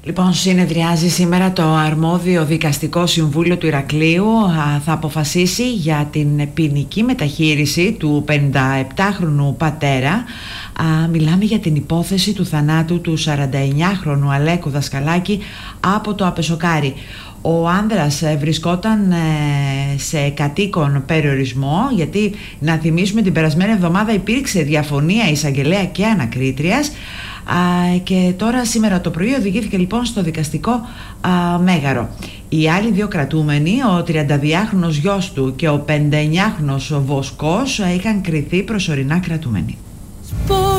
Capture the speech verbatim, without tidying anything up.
Λοιπόν, συνεδριάζει σήμερα το αρμόδιο δικαστικό συμβούλιο του Ηρακλείου. Θα αποφασίσει για την ποινική μεταχείριση του πενηνταεπτάχρονου πατέρα. Μιλάμε για την υπόθεση του θανάτου του σαρανταεννιάχρονου Αλέκου Δασκαλάκη από το Απεσοκάρι. Ο άνδρας βρισκόταν σε κατοίκον περιορισμό, γιατί να θυμίσουμε την περασμένη εβδομάδα υπήρξε διαφωνία εισαγγελέα και ανακρίτριας, και τώρα σήμερα το πρωί οδηγήθηκε λοιπόν στο δικαστικό α, μέγαρο. Οι άλλοι δύο κρατούμενοι, ο τριανταδυάχρονος γιος του και ο πενηνταεννιάχρονος Βοσκός, είχαν κριθεί προσωρινά κρατούμενοι.